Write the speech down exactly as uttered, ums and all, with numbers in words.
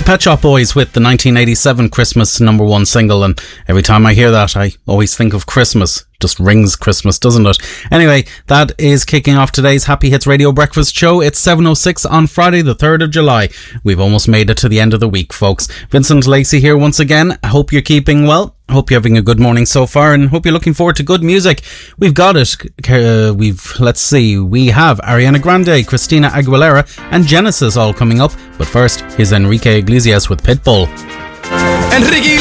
Pet Shop Boys with the nineteen eighty-seven Christmas number one single, and every time I hear that I always think of Christmas. Just rings Christmas, doesn't it? Anyway, that is kicking off today's Happy Hits Radio Breakfast Show. It's seven oh six on Friday the third of July. We've almost made it to the end of the week, folks. Vincent Lacey here once again. I hope you're keeping well. I hope you're having a good morning so far, and hope you're looking forward to good music. We've got it. Uh, we've, let's see, we have Ariana Grande, Christina Aguilera and Genesis all coming up. But first, here's Enrique Iglesias with Pitbull. Enrique